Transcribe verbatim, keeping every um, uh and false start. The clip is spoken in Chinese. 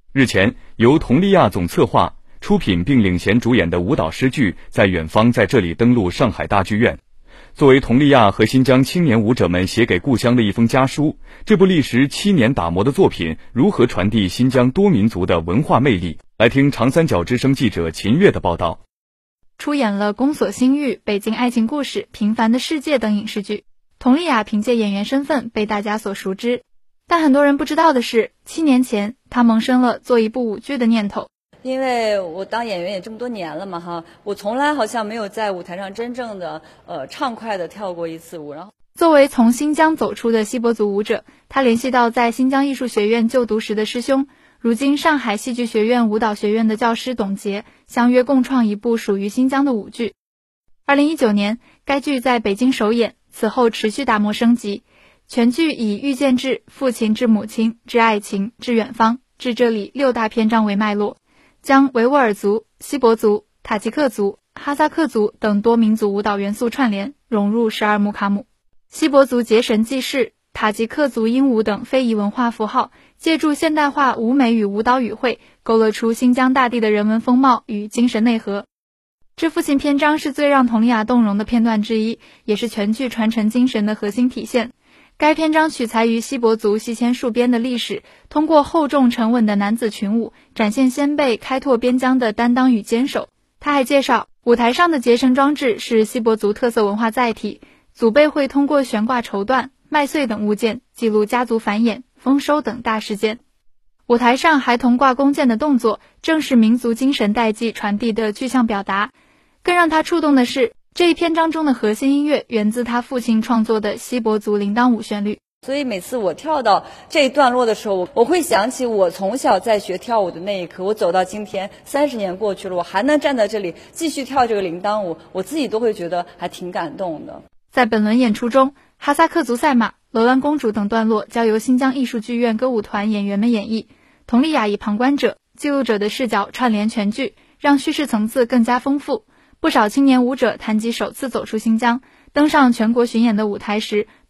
日前，由佟丽娅总策划、出品并领衔主演的舞蹈诗剧《在远方在这里》登陆上海大剧院。作为佟丽娅和新疆青年舞者们写给故乡的一封家书，这部历时七年打磨的作品如何传递新疆多民族的文化魅力？来听长三角之声记者秦月的报道。 出演了《宫锁心玉》《北京爱情故事》《平凡的世界》等影视剧，佟丽娅凭借演员身份被大家所熟知。但很多人不知道的是，七年前她萌生了做一部舞剧的念头。 因为我当演员也这么多年了嘛哈，我从来好像没有在舞台上真正的呃畅快的跳过一次舞。然后作为从新疆走出的锡伯族舞者，他联系到在新疆艺术学院就读时的师兄，如今上海戏剧学院舞蹈学院的教师董洁，相约共创一部属于新疆的舞剧。二零一九年，该剧在北京首演，此后持续打磨升级。全剧以遇见至父亲至母亲至爱情至远方至这里六大篇章为脉络，将维吾尔族、锡伯族、塔吉克族、哈萨克族等多民族舞蹈元素串联，融入十二木卡姆。锡伯族结绳记事、塔吉克族鹰舞等非遗文化符号，借助现代化舞美与舞蹈语汇，勾勒出新疆大地的人文风貌与精神内核。这父亲篇章是最让佟丽娅动容的片段之一，也是全剧传承精神的核心体现。该篇章取材于锡伯族西迁戍边的历史，通过厚重沉稳的男子群舞，展现先辈开拓边疆的担当与坚守。他还介绍，舞台上的结绳装置是锡伯族特色文化载体，祖辈会通过悬挂绸缎、麦穗等物件记录家族繁衍、丰收等大事件。舞台上还同挂弓箭的动作，正是民族精神代际传递的具象表达。更让他触动的是，这一篇章中的核心音乐源自他父亲创作的锡伯族铃铛舞旋律。 所以每次我跳到这一段落的时候，我会想起我从小在学跳舞的那一刻，我走到今天三十年过去了，我还能站在这里继续跳这个铃铛舞，我自己都会觉得还挺感动的。 在本轮演出中，哈萨克族赛马、楼兰公主等段落交由新疆艺术剧院歌舞团演员们演绎，佟丽娅以旁观者、记录者的视角串联全剧，让叙事层次更加丰富。不少青年舞者谈及首次走出新疆，登上全国巡演的舞台时，